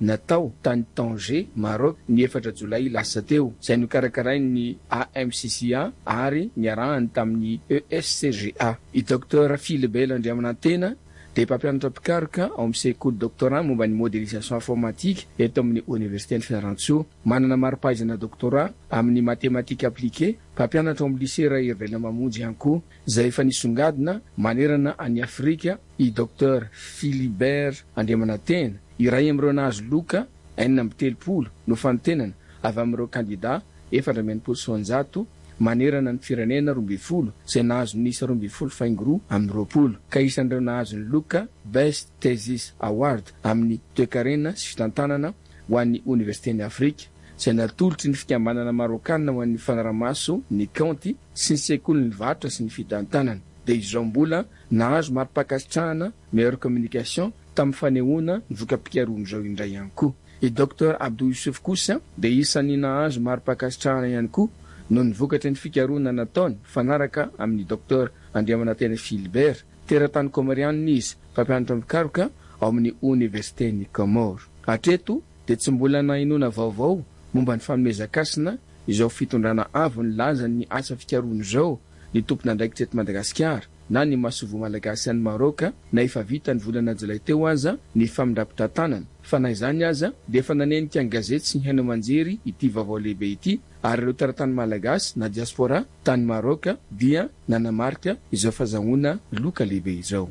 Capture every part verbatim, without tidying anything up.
natao tany Tanger, Maroc ny efatra jolay lasa teo. Izay no karakarainy A M C C A ary niarahany tamin'ny E S C G A. I docteur Philibert Andriamanantena dia mpampianatra mpikaroka ao amin'ny sekoly doctorat momba ny modélisation informatique eto amin'ny Université ny Fianarantsoa. Manana mari-pahaizana doctorat amin'ny mathématique appliquée, mpampianatra ao amin'ny lycée Rahery Mamonjy ihany koa. Izay efa nisongadina manerana any Afrika i docteur Philibert Andriamanantena. Iray amin'ireo nahazo loka enina amby telopolo no fanotenana avy amin'ireo candidat efatra amby enimpolo sy roanjato manerana ny firenena roa amby folo izay nahazo nisa roa amby folo faingo roa amin'ny roapolo. Ka isan'ireo nahazo ny loka Best Thesis Award amin'ny toe-karena sy fitantanana ho an'ny Université ny Afrika izay natolotry ny fikambanana marokanina ho an'ny fanaramaso ny kaonty sy ny sekoly ny vatra sy ny fitantanana. Dia izao mbola nahazo mari-pakasitrahana meilleure communication tamin'ny fanehoana ny voka-pikaroana izao indray ihany koa. I docteur Abdou Youssouf kosa dia isan'ny nahazo mari-pakasitrahana ihany koa no nivokatra ny fikaroana nataony fanaraka amin'ny docteur Andriamanantena Philibert teratany Komorianina izy mpampianatra mikaroka ao amin'ny Université ny Comore. Hatreto dia tsy mbola nahinona vaovao momba ny fanomezan-kasina izao fitondrana avo ny laza ny asa fikaroana izao ny tompona andraikitra eto Madagasikara na ny masovo malagasy any Maroka na efa vita ny volana jolay teo aza ny famindrapitra tanana. Fa na izany aza dia efa nanenika ny gazety sy ny haino manjery ity vaovao lehibe ity ary ireo teratany malagasy na diaspora tany Maroka dia nanamarika izao fahazahoana loka lehibe izao.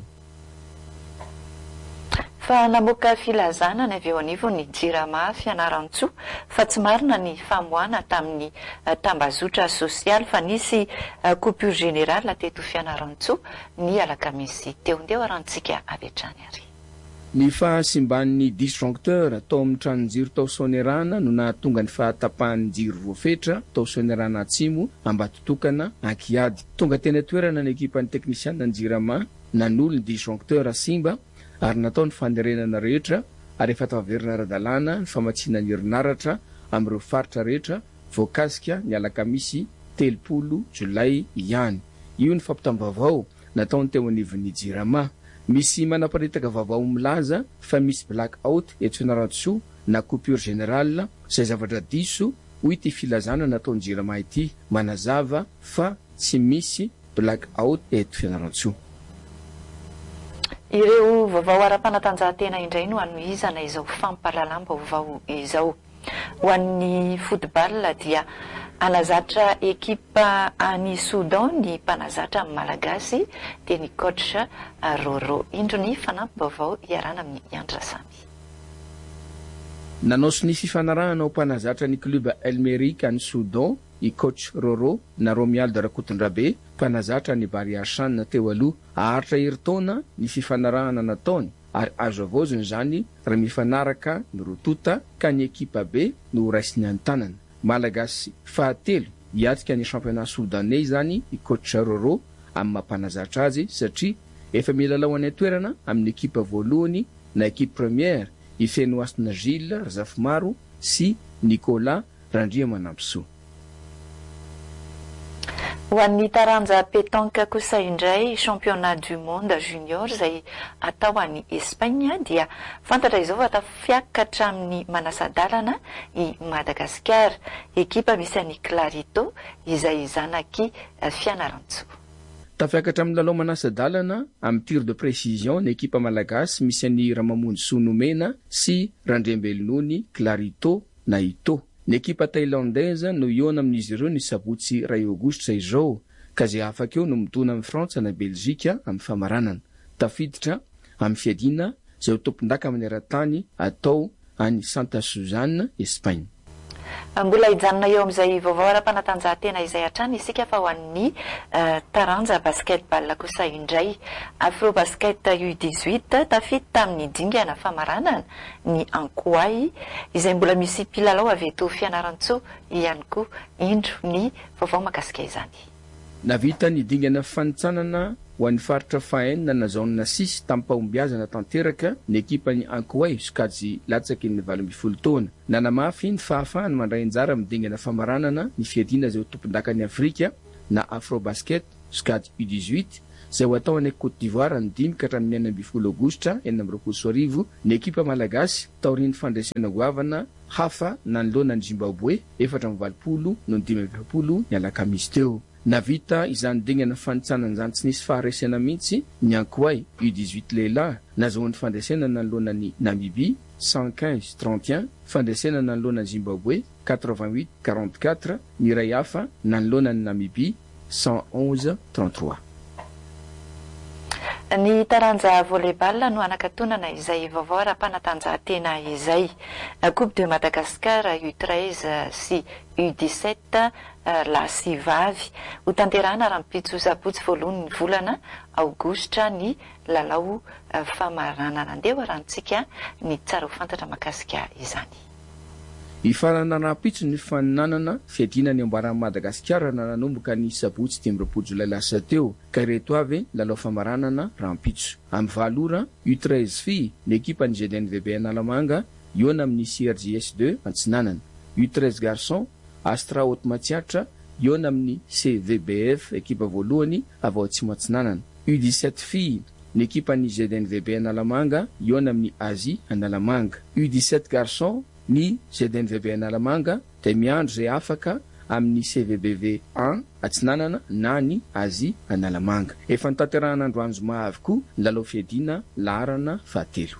Fa namoaka filazana ny avy eo anivo ny Jirama Fianarantsoa fa tsy marina ny famoahana tamin'ny tambazotra sosialy fa nisy coupure générale teto Fianarantsoa ny alakamisy teo ndeo arantsika avy hatrany ary. Ny fahasimban'ny disjoncteur tao amin'ny tranonjiro tao Sonerana no nahatonga ny fahatapahan'ny jiro voafetra tao Sonerana Atsimo ambatotokana Ankiady. Tonga tena toerana ny ekipan'ny teknisianina ny Jirama nanolo ny disjoncteur simba ary natao ny fanderenana rehetra ary efa taverina ara-dalàna ny famatsiana ny herinaratra amin'ireo faritra rehetra voakasika ny alakamisy telopolo jolay ihany. Io ny fampitam-baovao nataony teo anivon'ny Jirama. Misy manaparitaka vaovao milaza fa misy black out eto Fianarantsoa na coupure générale izay zavatra diso hoy ity filazana nataony Jirama ity manazava fa tsy misy black out eto Fianarantsoa. Ireo vaovao ara-panatanjahantena indray no anohizana izao fampalalamba vaovao izao. Ho an'ny football dia anazatra ekipa any Soudan ny mpanazatra malagasy dia ny coach Roro. Indro ny fanampy vaovao iarana amin'ny Andra Samy. Nanaosy ny fifanarahana ao mpanazatra ny club Elmerique any Soudan i coach Roro na Romualdo Rakotondrabe mpanazatra ny Bari Hassan teo aloha. Aharitra herintaona ny fifanarahana nataony ary azo avozony zany raha mifanaraka ny rotota ka ny ekipa B no raisiny antanana. Malagasy fahatelo hiatrika ny championnat soudanais zany i coach Roro amin'ny mampanazatra azy satria efa milalao any toerana amin'ny ekipa voalohany na ekipa première i Fenoasina Gilles Razafimaro sy Nicolas Randriamanampisoa. Ho an'ny taranja pétanque kosa indray championnat du monde junior izay atao any Espagne dia fantatra izao fa tafiakatra amin'ny manasadalana i Madagasikara ekipa misy any Clarito izay zanaky Fianarantsoa. Tafiakatra amin'ny lalao manasadalana amin'ny tir de précision ny ekipa malagasy misy any Ramamonjy Sonomena sy Randrembelonony Clarito na Ito. Ny ekipa thaïlandaise no iona amin'izy ireo ny sabotsy ray Aogositra izao ka izay afaka eo no mitona amin'ny Frantsa na Belzika amin'ny famaranana. Tafiditra amin'ny fiadina izay ho tompon-daka amin'ny ara-tany atao any Santa Suzanne, Espagne. Mbola hijanona eo amin'izay vaovao ara-panatanjahantena izay hatrany isika fa ho an'ny taranja basketball kosa indray. Afro basket U dix-huit tafiditra tamin'ny dingana famaranana ny Ankoay izay mbola misy mpilalao avy eto Fianarantsoa ihany koa indro ny vaovao mahakasika izany. Navita ny dingana fanitsanana ho an'ny faritra fahenina na zaona sisy tamin'ny mpahombiazana tanteraka ny ekipa ny Ankoay sokajy latsaky ny valo ambin'ny folo taona. Nanamafy ny fahafahany mandray anjara amin'ny dingana famaranana ny fiadiana izay ho tompon-daka ny Afrika na Afro basket sokajy U dix-huit izay ho atao any Côte d'Ivoire ny dimy ka hatramin'ny enina amby folo aogositra enina amby roapolo sy arivo ny ekipa malagasy taorian'ny fandraisana goavana hafa nanoloana ny Zimbabwe efatra amby valopolo no dimy amby efapolo ny alakamisy teo. Navita izany dingana fanitsanana izany tsy nisy faharesena mihitsy ny Ankoay U dix-huit lehilahy nazahoan'ny fandraisana nanoloana ny Namibie cent quinze trente et un, fandraisana nanoloana ny Zimbabwe quatre-vingt-huit quarante-quatre, ny iray hafa nanoloana ny Namibie cent onze trente-trois. Ny taranja volleyball no anakatonana izay vaovao ara-panatanjahantena izay. Coupe de Madagascar U treize sy U dix-sept lasy vavy ho tanterahana raha mipitso sabotsy voalohany ny volana aogositra ny lalao famaranana andeha rantsika ny tsara ho fantatra mahakasika izany. Ifarana napitso ny faninanana fiadina ny ambaran'ny Madagasikara na nanomboka ny sabotsy dimy roapolo jolay lasa teo ka ireto avy lalao famaranana rampitso. Amin'ny valora U treize filles ny ekipa ny G D N V B Analamanga iona amin'ny C R J S deux Antsinanana. U treize garçons Astra Haute Matsiatra iona amin'ny C V B F ekipa voalohany avy ao Atsimo Antsinanana. U dix-sept filles ny ekipa ny G D N V B Analamanga iona amin'ny Asie Analamanga. U dix-sept garçons ny G D N V B Analamanga dia miandro izay afaka amin'ny C V B V un Atsinanana na ny Asie Analamanga. Efa nitanterahana androany zoma avy koa ny lalao fiadina laharana fahatelo.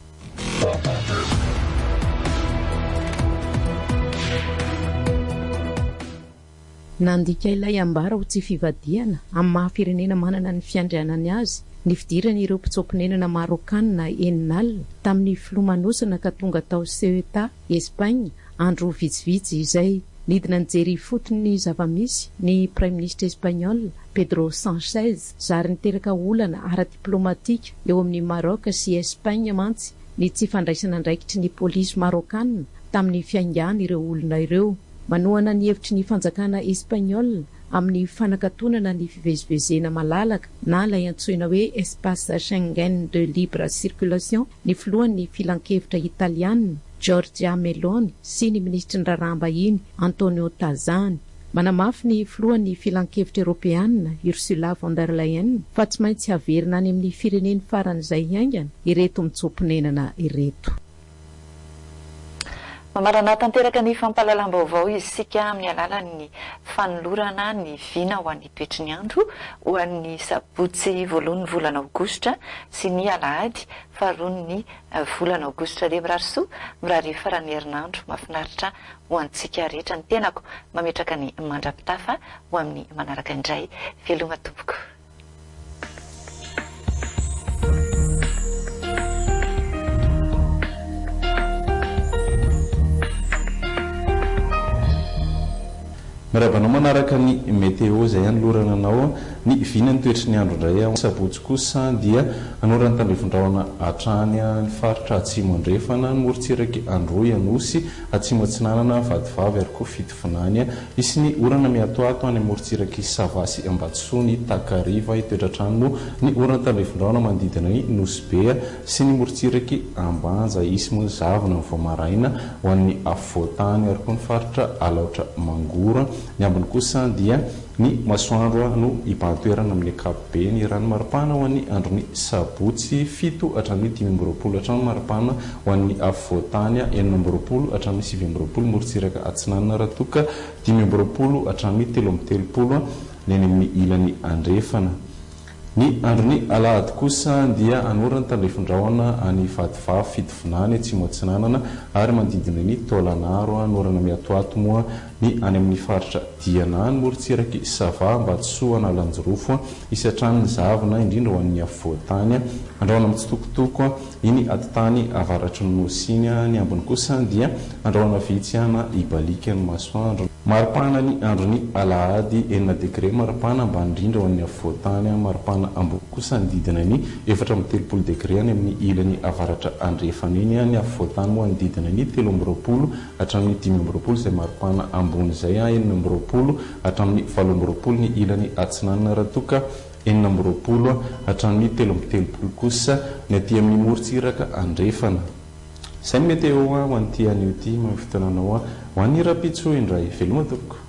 Nandika ilay ambara ho tsy fivadiana amin'ny mahafirenena manana ny fiandrianany azy ny fidirana ireo mpitsopinenana marokanina eninalina tamin'ny filomanosana ka tonga tao Ceuta Espagne andro vitsivitsy izay nidina nijery fotony ny zavamisy ny Prime Ministre Espagnol Pedro Sanchez zary niteraka olana ara-diplomatika eo amin'ny Maroc sy Espagne mantsy ny tsy fandraisana andraikitry ny polisy marokanina tamin'ny fiaingana ireo olona ireo. Manohana ny hevitry ny fanjakana Espagnol amin'ny fanakatonana ny fivezivezena malalaka na ilay antsoina hoe espace Schengen de libre circulation ny filohan'ny filan-kevitra italiana Giorgia Meloni sy ny ministry ny raharaham-bahiny Antonio Tajani. Manamafy ny filohan'ny filan-kevitra Europeana Ursula von der Leyen fa tsy maintsy haverina any amin'ny fireneny farany izay haingana ireto mitsopinenana ireto. Mamarana tanteraka ny fampahalalam-baovao isika amin'ny alalan'ny fanolorana ny vina ho an'ny toetry ny andro ho an'ny sabotsy voalohany volana aogositra sy ny alahady faharoa ny volana aogositra. Re mirary soa mirary farany herinandro mahafinaritra ho antsika rehetra. Ny tenako mametraka ny mandrapitafa ho amin'ny manaraka indray. Veloma tompoko. Rabanao manaraka ny météo izay anolorana anao ny vinany toetry ny andro indray sabotsy kosa dia anorany tandrivon-drahona hatrany ny faritra atsimo andrefana ny morontsiraka androy anosy atsimo atsinanana vadivavy ary koa fitofinany isy ny orana miatoato any morontsiraka savasy ambatsoa ny takariva itoetratrano ny orana tandrivon-drahona manodidina ny nosbe sy ny morontsiraka ambanja isy moa zavona vomaraina ho an'ny afotany ary koa ny faritra alaotra mangora. Ny ambiny kosa dia ny masoandro no ipantoerana amin'ny ankapobeny ny rano maripana ho an'ny androny sabotsy fito hatramin'ny dimy amby roapolo hatramin'ny maripana ho an'ny afovoantany enina amby roapolo hatramin'ny sivy amby roapolo morontsiraka atsinanana raha toka dimy amby roapolo hatramin'ny telo amby telopolo ny any amin'ny ilany andrefana. Ny androny alahady kosa dia anorany tandrifon-drahona any vadivavy fitofinany atsimo atsinanana ary manodidina ny taolanaro anorana miatoato moa ny any amin'ny faritra diana ny morontsiraka sava mbatsoa analanjorofo isatrany zavona indrindra ho an'ny afovoantany andrahona amin'ny tsitokotoko iny atitany avaratry ny nosiny. Ny ambiny kosa dia andrahona vitsy ana ibalika ny masoandro. Maripana ny androny alahady enina degré maripana ambany indrindra ho an'ny afovoantany maripana ambony kosa ny didina ny efatra amby telopolo degré any amin'ny ilany avaratra andrefana iny ny afovoantany moa ny didina ny telo amby roapolo hatramin'ny dimy amby roapolo izay maripana ambony izay enina amby roapolo hatramin'ny valo amby roapolo ny ilany atsinanana raha toka enina amby roapolo hatramin'ny telo amby telopolo kosa ny aty amin'ny morontsiraka andrefana. Izay ny météo ho an'ity an'io ty mamy fotoananao ho an'ny rapitso indray veloma tompoko.